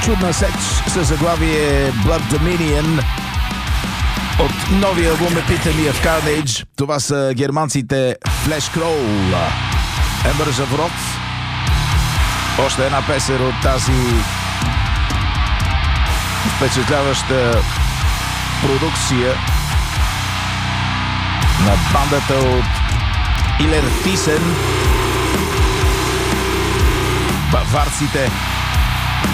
чудна сеч със заглавие Blood Dominion от новия албум Epitome of Carnage. Това са германците Flesh Crawl. Embers of Wrath. Още една песен от тази впечатляваща продукция на бандата от Илер Тисен, баварците.